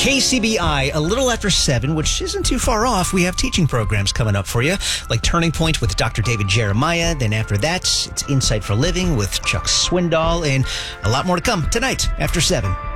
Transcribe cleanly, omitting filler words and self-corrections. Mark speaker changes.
Speaker 1: KCBI, a little after 7, which isn't too far off. We have teaching programs coming up for you, like Turning Point with Dr. David Jeremiah. Then after that, it's Insight for Living with Chuck Swindoll, and a lot more to come tonight after 7.